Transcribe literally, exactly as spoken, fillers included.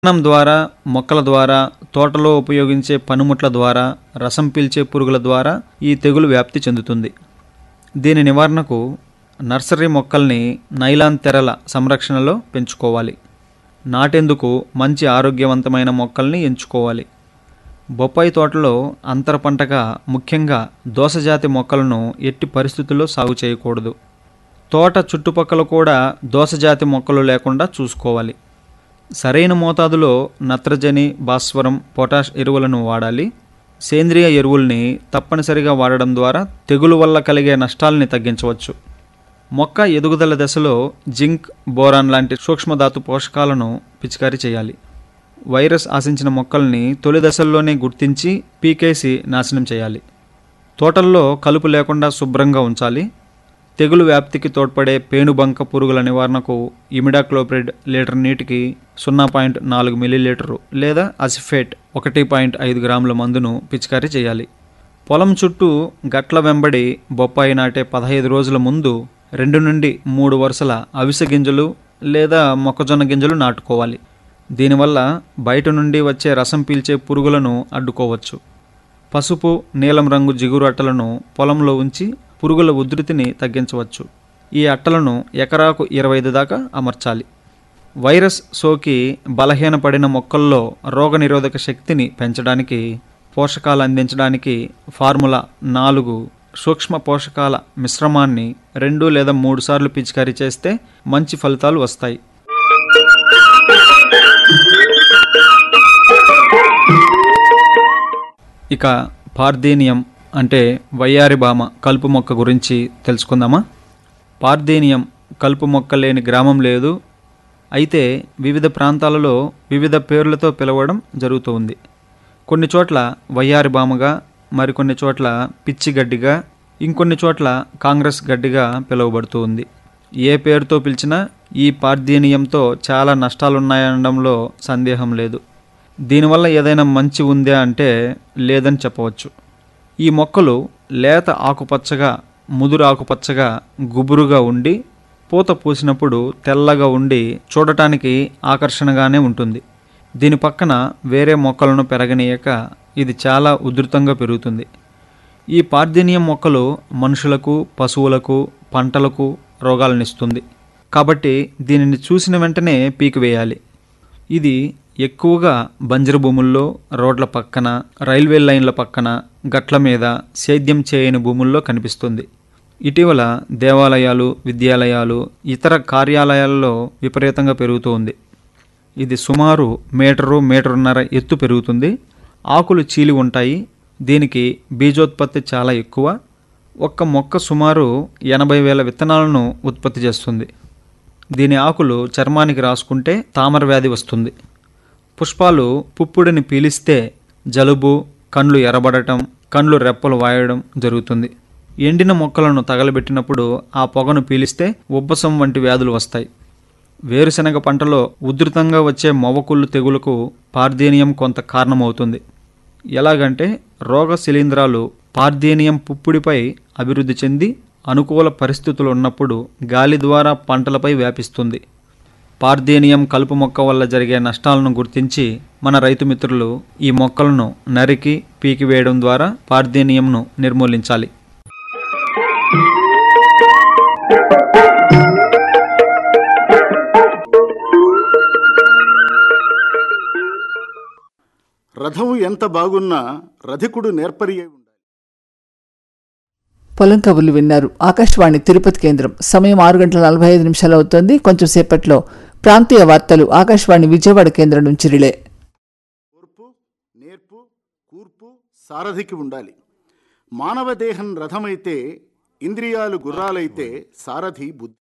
విత్తనం ద్వారా, మొక్కల ద్వారా, తోటలో ఉపయోగించే పనిముట్ల ద్వారా, రసం పీల్చే పురుగుల ద్వారా ఈ తెగులు వ్యాప్తి చెందుతుంది. దీని నివారణకు నర్సరీ మొక్కల్ని నైలాన్ తెరల సంరక్షణలో పెంచుకోవాలి. నాటేందుకు మంచి ఆరోగ్యవంతమైన మొక్కల్ని ఎంచుకోవాలి. బొప్పాయి తోటలో అంతర పంటగా ముఖ్యంగా దోసజాతి మొక్కలను ఎట్టి పరిస్థితుల్లో సాగు చేయకూడదు. తోట చుట్టుపక్కల కూడా దోసజాతి మొక్కలు లేకుండా చూసుకోవాలి. సరైన మోతాదులో నత్రజని, భాస్వరం, పొటాష్ ఎరువులను వాడాలి. సేంద్రియ ఎరువుల్ని తప్పనిసరిగా వాడడం ద్వారా తెగులు వల్ల కలిగే నష్టాలని తగ్గించవచ్చు. మొక్క ఎదుగుదల దశలో జింక్, బోరాన్ లాంటి సూక్ష్మధాతు పోషకాలను పిచికారీ చేయాలి. వైరస్ ఆశించిన మొక్కల్ని తొలి దశల్లోనే గుర్తించి పీకేసి నాశనం చేయాలి. తోటల్లో కలుపు లేకుండా శుభ్రంగా ఉంచాలి. తెగులు వ్యాప్తికి తోడ్పడే పేనుబంక పురుగుల నివారణకు ఇమిడాక్లోప్రిడ్ లీటర్ నీటికి సున్నా పాయింట్ నాలుగు మిల్లీలీటరు లేదా అసిఫేట్ ఒకటి పాయింట్ ఐదు గ్రాముల మందును పిచికారీ చేయాలి. పొలం చుట్టూ గట్ల వెంబడి బొప్పాయి నాటే పదహైదు రోజుల ముందు రెండు నుండి మూడు వరుసల అవిసె గింజలు లేదా మొక్కజొన్న గింజలు నాటుకోవాలి. దీనివల్ల బయట నుండి వచ్చే రసం పీల్చే పురుగులను అడ్డుకోవచ్చు. పసుపు, నీలం రంగు జిగురు అట్టలను పొలంలో ఉంచి పురుగుల ఉధృతిని తగ్గించవచ్చు. ఈ అట్టలను ఎకరాకు ఇరవై ఐదు దాకా అమర్చాలి. వైరస్ సోకి బలహీనపడిన మొక్కల్లో రోగనిరోధక శక్తిని పెంచడానికి, పోషకాలు అందించడానికి ఫార్ములా నాలుగు సూక్ష్మ పోషకాల మిశ్రమాన్ని రెండు లేదా మూడు సార్లు పిచికారీ చేస్తే మంచి ఫలితాలు వస్తాయి. ఇక పార్థేనియం అంటే వయ్యారి భామ కలుపు మొక్క గురించి తెలుసుకుందామా? పార్థేనియం కలుపు మొక్క లేని గ్రామం లేదు. అయితే వివిధ ప్రాంతాలలో వివిధ పేర్లతో పిలవడం జరుగుతుంది. కొన్ని చోట్ల వయ్యారి భామగా, మరికొన్ని చోట్ల పిచ్చి గడ్డిగా, ఇంకొన్ని చోట్ల కాంగ్రెస్ గడ్డిగా పిలువబడుతూ ఉంది. ఏ పేరుతో పిలిచినా ఈ పార్థేనియంతో చాలా నష్టాలున్నాయనడంలో సందేహం లేదు. దీనివల్ల ఏదైనా మంచి ఉందా అంటే లేదని చెప్పవచ్చు. ఈ మొక్కలు లేత ఆకుపచ్చగా, ముదురు ఆకుపచ్చగా, గుబురుగా ఉండి పూత పూసినప్పుడు తెల్లగా ఉండి చూడటానికి ఆకర్షణగానే ఉంటుంది. దీని పక్కన వేరే మొక్కలను పెరగనీయక ఇది చాలా ఉధృతంగా పెరుగుతుంది. ఈ పార్థేనియం మొక్కలు మనుషులకు, పశువులకు, పంటలకు రోగాలనిస్తుంది. కాబట్టి దీనిని చూసిన వెంటనే పీకివేయాలి. ఇది ఎక్కువగా బంజరు భూముల్లో, రోడ్ల పక్కన, రైల్వే లైన్ల పక్కన, గట్ల మీద, సేద్యం చేయని భూముల్లో కనిపిస్తుంది. ఇటీవల దేవాలయాలు, విద్యాలయాలు, ఇతర కార్యాలయాల్లో విపరీతంగా పెరుగుతూ ఉంది. ఇది సుమారు మీటరు, మీటరున్నర ఎత్తు పెరుగుతుంది. ఆకులు చీలి ఉంటాయి. దీనికి బీజోత్పత్తి చాలా ఎక్కువ. ఒక్క మొక్క సుమారు ఎనభై వేల విత్తనాలను ఉత్పత్తి చేస్తుంది. దీని ఆకులు చర్మానికి రాసుకుంటే తామర వ్యాధి వస్తుంది. పుష్పాలు పుప్పుడిని పీలిస్తే జలుబు, కండ్లు ఎర్రబడటం, కండ్లు రెప్పలు వాయడం జరుగుతుంది. ఎండిన మొక్కలను తగలబెట్టినప్పుడు ఆ పొగను పీలిస్తే ఉబ్బసం వంటి వ్యాధులు వస్తాయి. వేరుశనగ పంటలో ఉధృతంగా వచ్చే మొవ్వకుళ్ళు తెగులకు పార్థేనియం కొంత కారణమవుతుంది. ఎలాగంటే రోగ శిలీంధ్రాలు పార్థేనియం పుప్పుడిపై అభివృద్ధి చెంది అనుకూల పరిస్థితులు ఉన్నప్పుడు గాలి ద్వారా పంటలపై వ్యాపిస్తుంది. పార్థేనియం కలుపు మొక్క వల్ల జరిగే నష్టాలను గుర్తించి మన రైతు మిత్రులు ఈ మొక్కలను నరికి పీకివేయడం ద్వారా పార్థేనియంను నిర్మూలించాలి. రథము ఎంత బాగున్నా రధికుడు నేర్పరి అయి ఉండాలి. పొలం కబుర్లు విన్నారు. ఆకాశవాణి తిరుపతి కేంద్రం. సమయం ఆరు గంటల నలభై ఐదు నిమిషాలు అవుతోంది. కొంచెం సేపట్లో ప్రాంతీయ వార్తలు ఆకాశవాణి విజయవాడ కేంద్రం నుంచి రిలే. ఓర్పు, నేర్పు, కూర్పు సారథికి ఉండాలి. మానవ దేహం రథమైతే, ఇంద్రియాలు గుర్రాలైతే సారథి బుద్ధి.